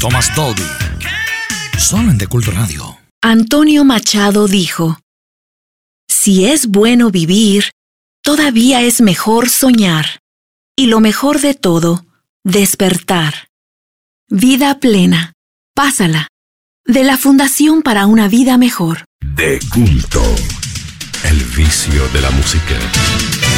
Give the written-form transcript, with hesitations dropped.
Thomas Dolby. Solo en De Culto Radio. Antonio Machado dijo: si es bueno vivir, todavía es mejor soñar. Y lo mejor de todo, despertar. Vida plena. Pásala. De la Fundación para una Vida Mejor. De Culto. El vicio de la música.